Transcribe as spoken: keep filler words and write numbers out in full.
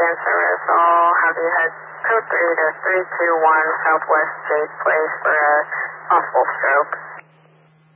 again, service. I'll have you head code three to three two one Southwest Chase Place for a possible stroke.